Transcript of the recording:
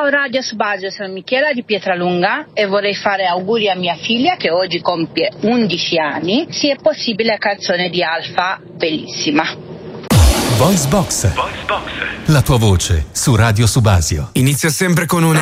Ciao Radio Subasio, sono Michela di Pietralunga e vorrei fare auguri a mia figlia che oggi compie 11 anni. Se è possibile, la canzone di Alfa, bellissima. Voice Box. La tua voce su Radio Subasio. Inizia sempre con un